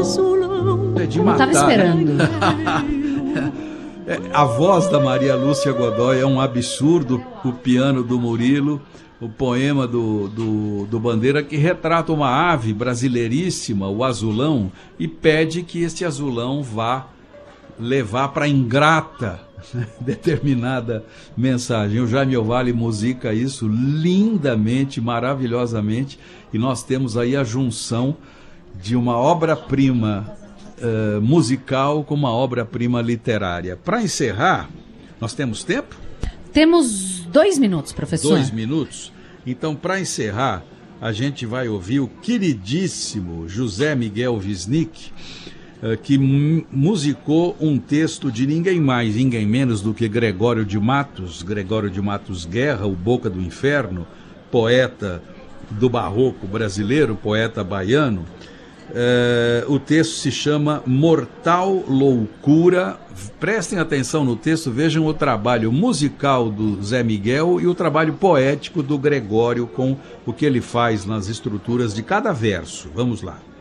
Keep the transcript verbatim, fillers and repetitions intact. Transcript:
É de Não matar, estava esperando. né? A voz da Maria Lúcia Godoy é um absurdo, o piano do Murilo, o poema do, do, do Bandeira, que retrata uma ave brasileiríssima, o azulão, e pede que este azulão vá levar para a ingrata determinada mensagem. O Jaime Ovalle musica isso lindamente, maravilhosamente, e nós temos aí a junção de uma obra-prima uh, musical com uma obra-prima literária. Para encerrar, nós temos tempo? Temos dois minutos, professor. Dois minutos? Então, para encerrar, a gente vai ouvir o queridíssimo José Miguel Wisnik, uh, que musicou um texto de ninguém mais, ninguém menos do que Gregório de Matos, Gregório de Matos Guerra, o Boca do Inferno, poeta do barroco brasileiro, poeta baiano. Uh, o texto se chama Mortal Loucura. Prestem atenção no texto, vejam o trabalho musical do Zé Miguel e o trabalho poético do Gregório com o que ele faz nas estruturas de cada verso. Vamos lá.